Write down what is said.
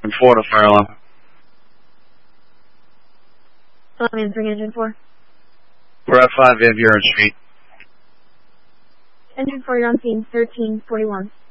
In Florida, fire alarm. I'm answering engine 4. We're at 5 Van Buren Street. Engine 4, you're on scene, 1341.